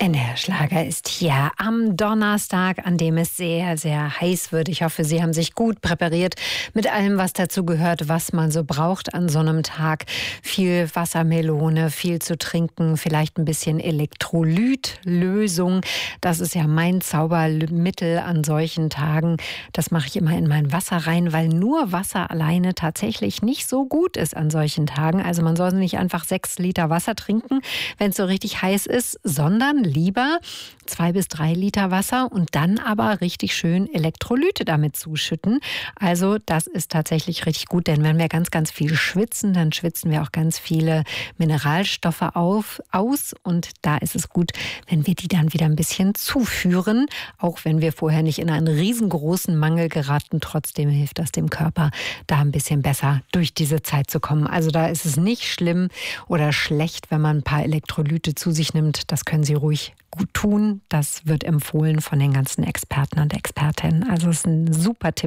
NDR Schlager ist hier am Donnerstag, an dem es sehr, sehr heiß wird. Ich hoffe, Sie haben sich gut präpariert mit allem, was dazu gehört, was man so braucht an so einem Tag. Viel Wassermelone, viel zu trinken, vielleicht ein bisschen Elektrolytlösung. Das ist ja mein Zaubermittel an solchen Tagen. Das mache ich immer in mein Wasser rein, weil nur Wasser alleine tatsächlich nicht so gut ist an solchen Tagen. Also man soll nicht einfach 6 Liter Wasser trinken, wenn es so richtig heiß ist, sondern lieber 2 bis 3 Liter Wasser und dann aber richtig schön Elektrolyte damit zuschütten. Also das ist tatsächlich richtig gut, denn wenn wir ganz, ganz viel schwitzen, dann schwitzen wir auch ganz viele Mineralstoffe aus und da ist es gut, wenn wir die dann wieder ein bisschen zuführen, auch wenn wir vorher nicht in einen riesengroßen Mangel geraten. Trotzdem hilft das dem Körper, da ein bisschen besser durch diese Zeit zu kommen. Also da ist es nicht schlimm oder schlecht, wenn man ein paar Elektrolyte zu sich nimmt. Das können Sie ruhig gut tun. Das wird empfohlen von den ganzen Experten und Expertinnen. Also es ist ein super Tipp.